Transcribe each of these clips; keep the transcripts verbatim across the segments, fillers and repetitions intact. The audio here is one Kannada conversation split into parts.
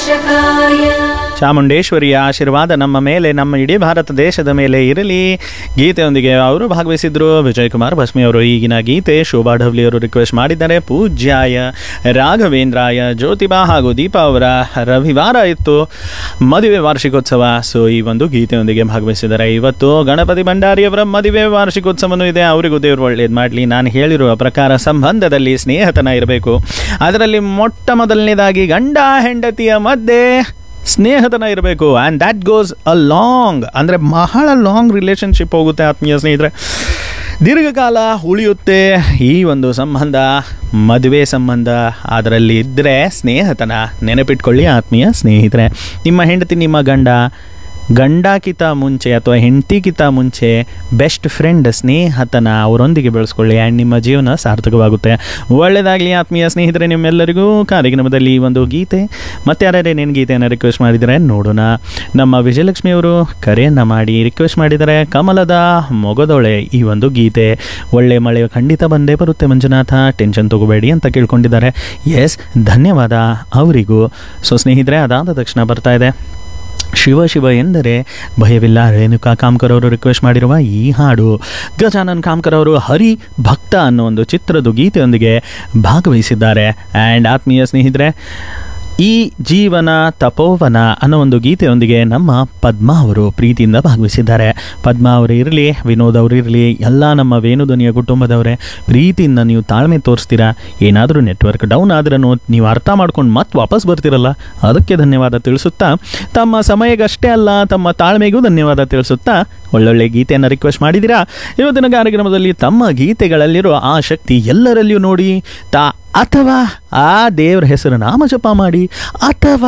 ಚಾಮುಂಡೇಶ್ವರಿಯ ಆಶೀರ್ವಾದ ನಮ್ಮ ಮೇಲೆ, ನಮ್ಮ ಇಡೀ ಭಾರತ ದೇಶದ ಮೇಲೆ ಇರಲಿ. ಗೀತೆಯೊಂದಿಗೆ ಅವರು ಭಾಗವಹಿಸಿದ್ರು. ವಿಜಯ್ ಕುಮಾರ್ ಭಸ್ಮಿ ಅವರು ಈಗಿನ ಗೀತೆ ಶೋಭಾ ಢವ್ಲಿ ಅವರು ರಿಕ್ವೆಸ್ಟ್ ಮಾಡಿದ್ದಾರೆ. ಪೂಜ್ಯಾಯ ರಾಘವೇಂದ್ರಾಯ ಜ್ಯೋತಿಬಾ ಹಾಗೂ ದೀಪಾ ಅವರ ರವಿವಾರ ಇತ್ತು ಮದುವೆ ವಾರ್ಷಿಕೋತ್ಸವ. ಸೊ ಈ ಒಂದು ಗೀತೆಯೊಂದಿಗೆ ಭಾಗವಹಿಸಿದ್ದಾರೆ. ಇವತ್ತು ಗಣಪತಿ ಭಂಡಾರಿಯವರ ಮದುವೆ ವಾರ್ಷಿಕೋತ್ಸವನೂ ಇದೆ. ಅವರಿಗೂ ದೇವರು ಒಳ್ಳೇದು ಮಾಡಲಿ. ನಾನು ಹೇಳಿರುವ ಪ್ರಕಾರ ಸಂಬಂಧದಲ್ಲಿ ಸ್ನೇಹತನ ಇರಬೇಕು. ಅದರಲ್ಲಿ ಮೊಟ್ಟ ಮೊದಲನೇದಾಗಿ ಗಂಡ ಹೆಂಡತಿಯ ಮಧ್ಯೆ ಸ್ನೇಹತನ ಇರಬೇಕು. And that goes a long, ಅಂದರೆ ಬಹಳ ಲಾಂಗ್ ರಿಲೇಷನ್ಶಿಪ್ ಹೋಗುತ್ತೆ ಆತ್ಮೀಯ ಸ್ನೇಹಿತರೆ, ದೀರ್ಘಕಾಲ ಉಳಿಯುತ್ತೆ ಈ ಒಂದು ಸಂಬಂಧ, ಮದುವೆ ಸಂಬಂಧ. ಅದರಲ್ಲಿ ಇದ್ದರೆ ಸ್ನೇಹತನ ನೆನಪಿಟ್ಕೊಳ್ಳಿ ಆತ್ಮೀಯ ಸ್ನೇಹಿತರೆ. ನಿಮ್ಮ ಹೆಂಡತಿ ನಿಮ್ಮ ಗಂಡ ಗಂಡಕ್ಕಿಂತ ಮುಂಚೆ ಅಥವಾ ಹೆಂಡತಿಗಿಂತ ಮುಂಚೆ ಬೆಸ್ಟ್ ಫ್ರೆಂಡ್ ಸ್ನೇಹತನ ಅವರೊಂದಿಗೆ ಬೆಳೆಸ್ಕೊಳ್ಳಿ. ಆ್ಯಂಡ್ ನಿಮ್ಮ ಜೀವನ ಸಾರ್ಥಕವಾಗುತ್ತೆ. ಒಳ್ಳೆಯದಾಗಲಿ ಆತ್ಮೀಯ ಸ್ನೇಹಿತರೆ. ನಿಮ್ಮೆಲ್ಲರಿಗೂ ಕಾರ್ಯಕ್ರಮದಲ್ಲಿ ಈ ಒಂದು ಗೀತೆ ಮತ್ತೆ ಯಾರ್ಯಾರೇ ನೇನು ಗೀತೆಯನ್ನು ರಿಕ್ವೆಸ್ಟ್ ಮಾಡಿದರೆ ನೋಡೋಣ. ನಮ್ಮ ವಿಜಯಲಕ್ಷ್ಮಿ ಅವರು ಕರೆಯನ್ನು ಮಾಡಿ ರಿಕ್ವೆಸ್ಟ್ ಮಾಡಿದ್ದಾರೆ. ಕಮಲದ ಮೊಗದೊಳೆ ಈ ಒಂದು ಗೀತೆ. ಒಳ್ಳೆ ಮಳೆ ಖಂಡಿತ ಬಂದೇ ಬರುತ್ತೆ ಮಂಜುನಾಥ, ಟೆನ್ಷನ್ ತಗೋಬೇಡಿ ಅಂತ ಕೇಳ್ಕೊಂಡಿದ್ದಾರೆ. ಎಸ್, ಧನ್ಯವಾದ ಅವರಿಗೂ. ಸೊ ಸ್ನೇಹಿತರೆ, ಅದಾದ ತಕ್ಷಣ ಬರ್ತಾ ಇದೆ ಶಿವ ಶಿವ ಎಂದರೆ ಭಯವಿಲ್ಲ, ರೇಣುಕಾ ಕಾಮ್ಕರ್ ಅವರು ರಿಕ್ವೆಸ್ಟ್ ಮಾಡಿರುವ ಈ ಹಾಡು. ಗಜಾನನ್ ಕಾಮ್ಕರ್ ಅವರು ಹರಿ ಭಕ್ತ ಅನ್ನೋ ಒಂದು ಚಿತ್ರದ ಗೀತೆಯೊಂದಿಗೆ ಭಾಗವಹಿಸಿದ್ದಾರೆ. ಆ್ಯಂಡ್ ಆತ್ಮೀಯ ಸ್ನೇಹಿತರೆ, ಈ ಜೀವನ ತಪೋವನ ಅನ್ನೋ ಒಂದು ಗೀತೆಯೊಂದಿಗೆ ನಮ್ಮ ಪದ್ಮಾ ಅವರು ಪ್ರೀತಿಯಿಂದ ಭಾಗವಹಿಸಿದ್ದಾರೆ. ಪದ್ಮಾ ಅವರು ಇರಲಿ, ವಿನೋದ್ ಅವರು ಇರಲಿ, ಎಲ್ಲ ನಮ್ಮ ವೇಣುಧ್ವನಿಯ ಕುಟುಂಬದವರೇ ಪ್ರೀತಿಯಿಂದ ನೀವು ತಾಳ್ಮೆ ತೋರಿಸ್ತೀರಾ. ಏನಾದರೂ ನೆಟ್ವರ್ಕ್ ಡೌನ್ ಆದ್ರೂ ನೀವು ಅರ್ಥ ಮಾಡ್ಕೊಂಡು ಮತ್ತೆ ವಾಪಸ್ ಬರ್ತಿರಲ್ಲ, ಅದಕ್ಕೆ ಧನ್ಯವಾದ ತಿಳಿಸುತ್ತಾ, ತಮ್ಮ ಸಮಯಕ್ಕಷ್ಟೇ ಅಲ್ಲ ತಮ್ಮ ತಾಳ್ಮೆಗೂ ಧನ್ಯವಾದ ತಿಳಿಸುತ್ತಾ ಒಳ್ಳೊಳ್ಳೆ ಗೀತೆಯನ್ನು ರಿಕ್ವೆಸ್ಟ್ ಮಾಡಿದ್ದೀರಾ. ಇವತ್ತಿನ ಕಾರ್ಯಕ್ರಮದಲ್ಲಿ ತಮ್ಮ ಗೀತೆಗಳಲ್ಲಿರೋ ಆ ಶಕ್ತಿ ಎಲ್ಲರಲ್ಲಿಯೂ ನೋಡಿ ತಾ ಅಥವಾ ಆ ದೇವರ ಹೆಸರು ನಾಮ ಜಪ ಮಾಡಿ ಅಥವಾ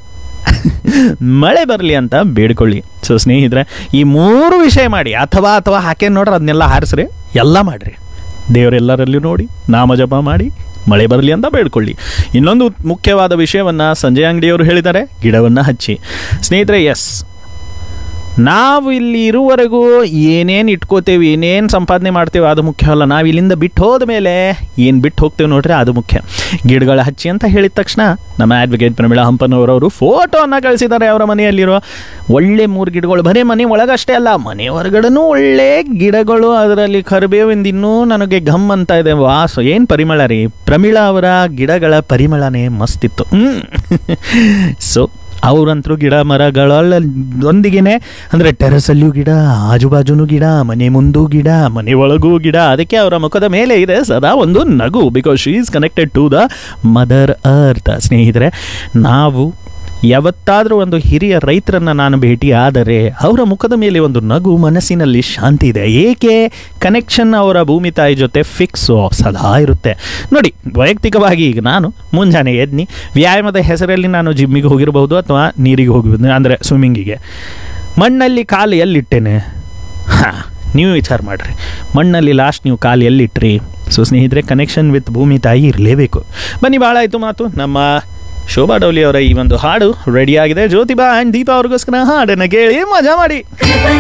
ಮಳೆ ಬರಲಿ ಅಂತ ಬೇಡ್ಕೊಳ್ಳಿ. ಸೊ ಸ್ನೇಹಿತರೆ, ಈ ಮೂರು ವಿಷಯ ಮಾಡಿ, ಅಥವಾ ಅಥವಾ ಹಾಕೇನು ನೋಡ್ರಿ ಅದನ್ನೆಲ್ಲ ಹಾರಿಸ್ರಿ, ಎಲ್ಲ ಮಾಡಿರಿ. ದೇವರೆಲ್ಲರಲ್ಲಿಯೂ ನೋಡಿ ನಾಮ ಜಪ ಮಾಡಿ ಮಳೆ ಬರಲಿ ಅಂತ ಬೇಡ್ಕೊಳ್ಳಿ. ಇನ್ನೊಂದು ಮುಖ್ಯವಾದ ವಿಷಯವನ್ನು ಸಂಜಯ್ ಅಂಗಡಿಯವರು ಹೇಳಿದ್ದಾರೆ, ಗಿಡವನ್ನು ಹಚ್ಚಿ. ಸ್ನೇಹಿತರೆ, ಎಸ್, ನಾವು ಇಲ್ಲಿ ಇರುವವರೆಗೂ ಏನೇನು ಇಟ್ಕೋತೇವೆ, ಏನೇನು ಸಂಪಾದನೆ ಮಾಡ್ತೇವೆ ಅದು ಮುಖ್ಯ ಅಲ್ಲ. ನಾವು ಇಲ್ಲಿಂದ ಬಿಟ್ಟು ಹೋದ ಮೇಲೆ ಏನು ಬಿಟ್ಟು ಹೋಗ್ತೇವೆ ನೋಡ್ರಿ, ಅದು ಮುಖ್ಯ. ಗಿಡಗಳ ಹಚ್ಚಿ ಅಂತ ಹೇಳಿದ ತಕ್ಷಣ ನಮ್ಮ ಅಡ್ವೊಕೇಟ್ ಪ್ರಮೀಳಾ ಹಂಪನವರವರು ಫೋಟೋವನ್ನು ಕಳಿಸಿದ್ದಾರೆ. ಅವರ ಮನೆಯಲ್ಲಿರೋ ಒಳ್ಳೆ ಮೂರು ಗಿಡಗಳು, ಬರೀ ಮನೆ ಒಳಗಷ್ಟೇ ಅಲ್ಲ ಮನೆ ಹೊರಗಡೆನೂ ಒಳ್ಳೆ ಗಿಡಗಳು. ಅದರಲ್ಲಿ ಕರಿಬೇವಿಂದ ಇನ್ನೂ ನನಗೆ ಘಮ್ ಅಂತ ಇದೆ. ವಾಸ ಏನು ಪರಿಮಳ ರೀ, ಪ್ರಮೀಳಾ ಅವರ ಗಿಡಗಳ ಪರಿಮಳನೇ ಮಸ್ತಿತ್ತು. ಸೊ ಅವರಂತರೂ ಗಿಡ ಮರಗಳೊಂದಿಗೆ, ಅಂದರೆ ಟೆರಸಲ್ಲಿಯೂ ಗಿಡ, ಆಜುಬಾಜುನೂ ಗಿಡ, ಮನೆ ಮುಂದೂ ಗಿಡ, ಮನೆ ಒಳಗೂ ಗಿಡ. ಅದಕ್ಕೆ ಅವರ ಮುಖದ ಮೇಲೆ ಇದೆ ಸದಾ ಒಂದು ನಗು, because she is connected to the mother earth. ಸ್ನೇಹಿತರೆ, ನಾವು ಯಾವತ್ತಾದರೂ ಒಂದು ಹಿರಿಯ ರೈತರನ್ನು ನಾನು ಭೇಟಿ ಆದರೆ ಅವರ ಮುಖದ ಮೇಲೆ ಒಂದು ನಗು, ಮನಸ್ಸಿನಲ್ಲಿ ಶಾಂತಿ ಇದೆ. ಏಕೆ? ಕನೆಕ್ಷನ್ ಅವರ ಭೂಮಿ ತಾಯಿ ಜೊತೆ ಫಿಕ್ಸು ಸದಾ ಇರುತ್ತೆ. ನೋಡಿ, ವೈಯಕ್ತಿಕವಾಗಿ ಈಗ ನಾನು ಮುಂಜಾನೆ ಎದ್ನಿ ವ್ಯಾಯಾಮದ ಹೆಸರಲ್ಲಿ ನಾನು ಜಿಮ್ಮಿಗೆ ಹೋಗಿರಬಹುದು ಅಥವಾ ನೀರಿಗೆ ಹೋಗಿರ್ಬೋದು, ಅಂದರೆ ಸ್ವಿಮ್ಮಿಂಗಿಗೆ. ಮಣ್ಣಲ್ಲಿ ಕಾಲು ಎಲ್ಲಿಟ್ಟೇನೆ? ಹಾಂ, ನೀವು ವಿಚಾರ ಮಾಡಿರಿ, ಮಣ್ಣಲ್ಲಿ ಲಾಸ್ಟ್ ನೀವು ಕಾಲು ಎಲ್ಲಿಟ್ರಿ? ಸೊ ಸ್ನೇಹಿತರೆ, ಕನೆಕ್ಷನ್ ವಿತ್ ಭೂಮಿ ತಾಯಿ ಇರಲೇಬೇಕು. ಬನ್ನಿ, ಭಾಳ ಆಯಿತು ಮಾತು. ನಮ್ಮ ಶೋಭಾ ಢವ್ಲಿ ಅವರ ಈ ಒಂದು ಹಾಡು ರೆಡಿಯಾಗಿದೆ. ಜ್ಯೋತಿಬಾ ಆ್ಯಂಡ್ ದೀಪಾ ಅವ್ರಿಗೋಸ್ಕರ ಹಾಡನ್ನು ಕೇಳಿ ಮಜಾ ಮಾಡಿ.